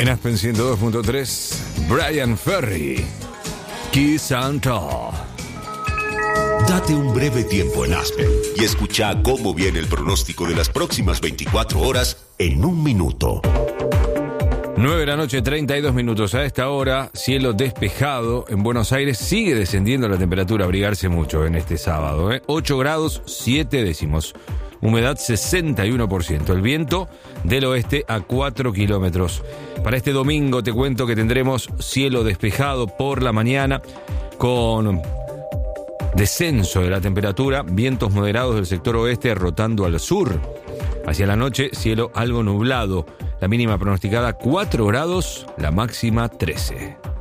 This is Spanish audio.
En Aspen 102.3, Brian Ferry, Kiss and Tell. Date un breve tiempo en Aspen y escucha cómo viene el pronóstico de las próximas 24 horas en un minuto. 9 de la noche, 32 minutos. A esta hora, cielo despejado en Buenos Aires. Sigue descendiendo la temperatura, abrigarse mucho en este sábado. 8 grados, 7 décimos. Humedad 61%. El viento del oeste a 4 kilómetros. Para este domingo te cuento que tendremos cielo despejado por la mañana con descenso de la temperatura, vientos moderados del sector oeste rotando al sur. Hacia la noche, cielo algo nublado. La mínima pronosticada 4 grados, la máxima 13.